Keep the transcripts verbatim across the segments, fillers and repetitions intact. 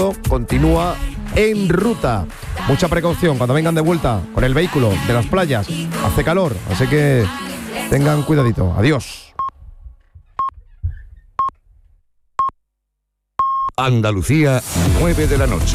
continúa en ruta. Mucha precaución cuando vengan de vuelta con el vehículo de las playas. Hace calor, así que tengan cuidadito. Adiós. Andalucía, nueve de la noche.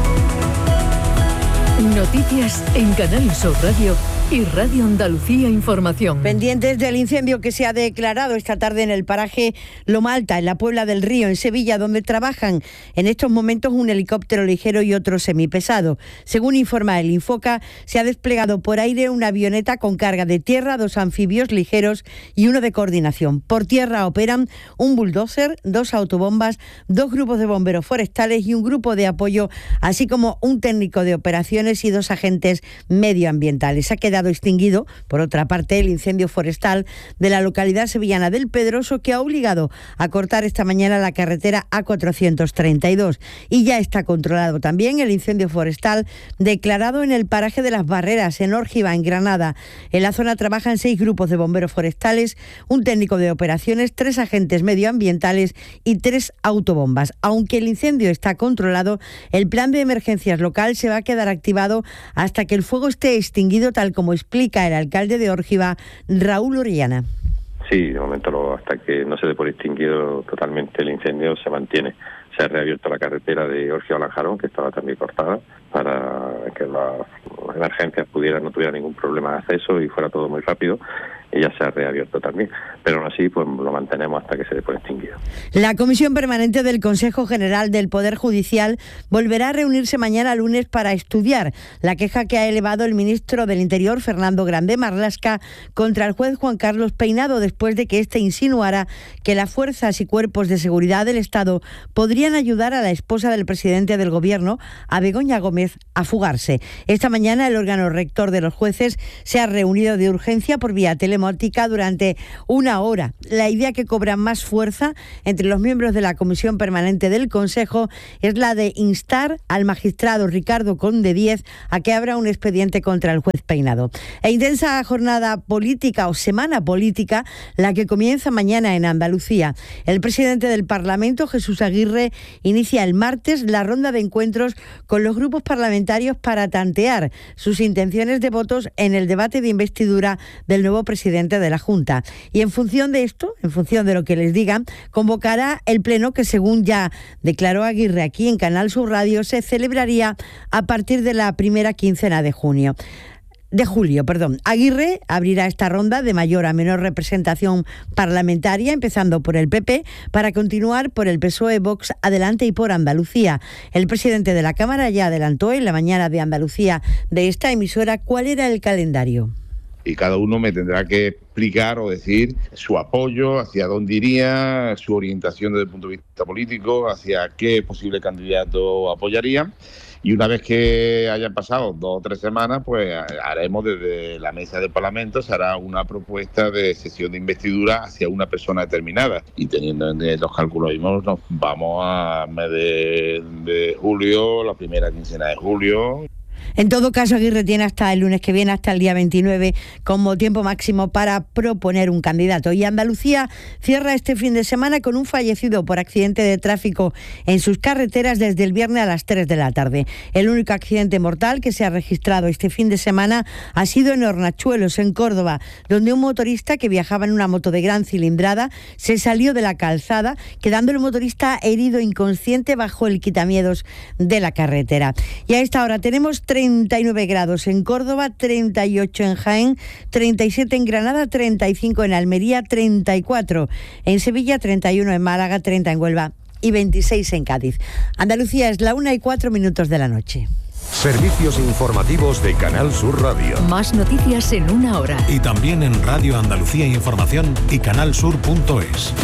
Noticias en Canal Sur Radio y Radio Andalucía Información. Pendientes del incendio que se ha declarado esta tarde en el paraje Loma Alta, en la Puebla del Río, en Sevilla, donde trabajan en estos momentos un helicóptero ligero y otro semipesado. Según informa el Infoca, se ha desplegado por aire una avioneta con carga de tierra, dos anfibios ligeros y uno de coordinación. Por tierra operan un bulldozer, dos autobombas, dos grupos de bomberos forestales y un grupo de apoyo, así como un técnico de operaciones y dos agentes medioambientales. Ha quedado extinguido, por otra parte, el incendio forestal de la localidad sevillana del Pedroso, que ha obligado a cortar esta mañana la carretera A cuatrocientos treinta y dos. Y ya está controlado también el incendio forestal declarado en el paraje de las Barreras, en Órgiva, en Granada. En la zona trabajan seis grupos de bomberos forestales, un técnico de operaciones, tres agentes medioambientales y tres autobombas. Aunque el incendio está controlado, el plan de emergencias local se va a quedar activado hasta que el fuego esté extinguido, tal como explica el alcalde de Órgiva, Raúl Orellana. Sí, de momento lo, hasta que no se dé por extinguido totalmente el incendio se mantiene. Se ha reabierto la carretera de Órgiva a Lanjarón, que estaba también cortada, para que las emergencias pudieran, no tuvieran ningún problema de acceso y fuera todo muy rápido. Y ya se ha reabierto también, pero aún así pues lo mantenemos hasta que se dé por extinguido. La Comisión Permanente del Consejo General del Poder Judicial volverá a reunirse mañana lunes para estudiar la queja que ha elevado el ministro del Interior, Fernando Grande Marlaska, contra el juez Juan Carlos Peinado, después de que éste insinuara que las fuerzas y cuerpos de seguridad del Estado podrían ayudar a la esposa del presidente del Gobierno, a Begoña Gómez, a fugarse. Esta mañana el órgano rector de los jueces se ha reunido de urgencia por vía telemática durante una hora. La idea que cobra más fuerza entre los miembros de la Comisión Permanente del Consejo es la de instar al magistrado Ricardo Conde Díez a que abra un expediente contra el juez Peinado. E intensa jornada política o semana política la que comienza mañana en Andalucía. El presidente del Parlamento, Jesús Aguirre, inicia el martes la ronda de encuentros con los grupos parlamentarios para tantear sus intenciones de votos en el debate de investidura del nuevo presidente de la Junta. Y en función de esto, en función de lo que les digan, convocará el pleno que, según ya declaró Aguirre aquí en Canal Sur Radio, se celebraría a partir de la primera quincena de junio. De julio, perdón. Aguirre abrirá esta ronda de mayor a menor representación parlamentaria, empezando por el P P, para continuar por el P S O E, Vox, Adelante y por Andalucía. El presidente de la Cámara ya adelantó en la mañana de Andalucía de esta emisora cuál era el calendario. Y cada uno me tendrá que explicar o decir su apoyo, hacia dónde iría, su orientación desde el punto de vista político, hacia qué posible candidato apoyaría. Y una vez que hayan pasado dos o tres semanas, pues haremos desde la mesa del Parlamento, se hará una propuesta de sesión de investidura hacia una persona determinada. Y teniendo en los cálculos mismos, nos vamos a mes de, de julio, la primera quincena de julio. En todo caso, Aguirre tiene hasta el lunes que viene, hasta el día veintinueve, como tiempo máximo para proponer un candidato. Y Andalucía cierra este fin de semana con un fallecido por accidente de tráfico en sus carreteras desde el viernes a las tres de la tarde. El único accidente mortal que se ha registrado este fin de semana ha sido en Hornachuelos, en Córdoba, donde un motorista que viajaba en una moto de gran cilindrada se salió de la calzada, quedando el motorista herido inconsciente bajo el quitamiedos de la carretera. Y a esta hora tenemos treinta y nueve grados en Córdoba, treinta y ocho en Jaén, treinta y siete en Granada, treinta y cinco en Almería, treinta y cuatro en Sevilla, treinta y uno en Málaga, treinta en Huelva y veintiséis en Cádiz. Andalucía es la una y cuatro minutos de la noche. Servicios informativos de Canal Sur Radio. Más noticias en una hora. Y también en Radio Andalucía Información y canalsur punto es.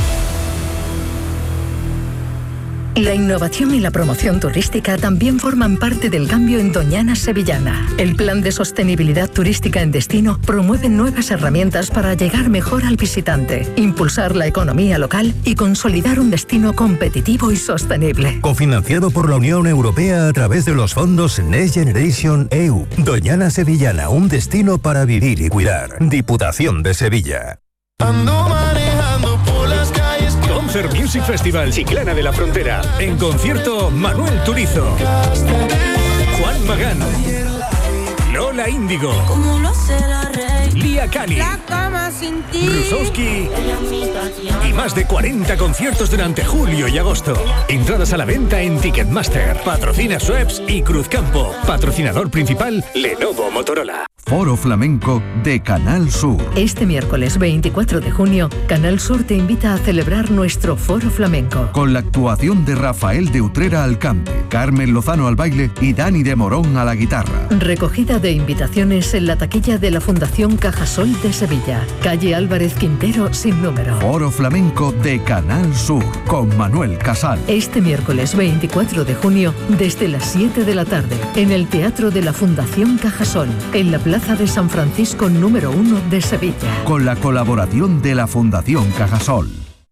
La innovación y la promoción turística también forman parte del cambio en Doñana Sevillana. El Plan de Sostenibilidad Turística en Destino promueve nuevas herramientas para llegar mejor al visitante, impulsar la economía local y consolidar un destino competitivo y sostenible. Cofinanciado por la Unión Europea a través de los fondos Next Generation E U. Doñana Sevillana, un destino para vivir y cuidar. Diputación de Sevilla. Ando manejando por las calles con Concert Music Festival Chiclana de la Frontera. En concierto, Manuel Turizo, Juan Magán, Lola Índigo, Lía Cali, Rusowski y más de cuarenta conciertos durante julio y agosto. Entradas a la venta en Ticketmaster. Patrocina Schweppes y Cruzcampo. Patrocinador principal, Lenovo Motorola. Foro Flamenco de Canal Sur. Este miércoles veinticuatro de junio, Canal Sur te invita a celebrar nuestro Foro Flamenco. Con la actuación de Rafael de Utrera al cante, Carmen Lozano al baile y Dani de Morón a la guitarra. Recogida de invitaciones en la taquilla de la Fundación Cajasol de Sevilla. Calle Álvarez Quintero sin número. Foro Flamenco de Canal Sur con Manuel Casal. Este miércoles veinticuatro de junio, desde las siete de la tarde, en el Teatro de la Fundación Cajasol, en la Plaza de San Francisco número uno de Sevilla. Con la colaboración de la Fundación Cajasol.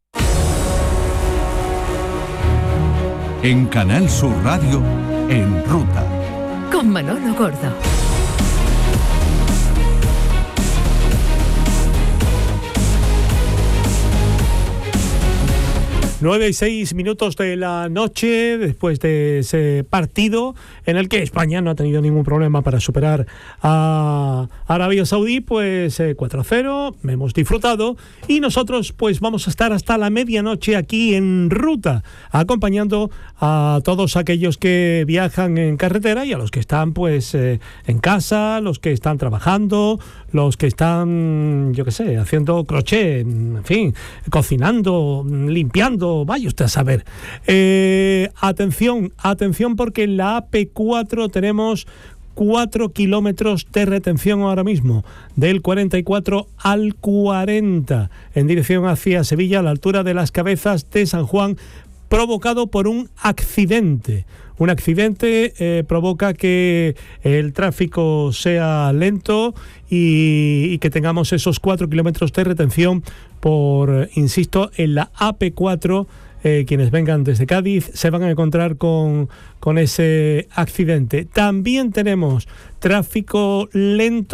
En Canal Sur Radio, En Ruta. Con Manolo Gordo. Nueve y seis minutos de la noche, después de ese partido en el que España no ha tenido ningún problema para superar a Arabia Saudí, pues eh, cuatro a cero, hemos disfrutado y nosotros pues vamos a estar hasta la medianoche aquí en Ruta, acompañando a todos aquellos que viajan en carretera y a los que están pues eh, en casa, los que están trabajando, los que están, yo qué sé, haciendo crochet, en fin, cocinando, limpiando, vaya usted a saber. Eh, atención, atención porque en la A P cuatro tenemos cuatro kilómetros de retención ahora mismo, del cuarenta y cuatro al cuarenta, en dirección hacia Sevilla, a la altura de las Cabezas de San Juan, provocado por un accidente. Un accidente eh, provoca que el tráfico sea lento y, y que tengamos esos cuatro kilómetros de retención por, insisto, en la A P cuatro. Eh, quienes vengan desde Cádiz se van a encontrar con, con ese accidente. También tenemos tráfico lento